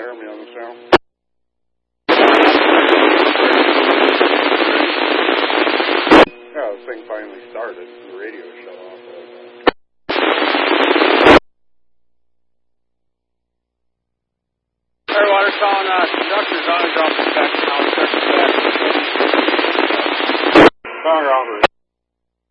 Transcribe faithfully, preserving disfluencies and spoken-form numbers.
hear me on the sound? Yeah, this thing finally started, the radio show.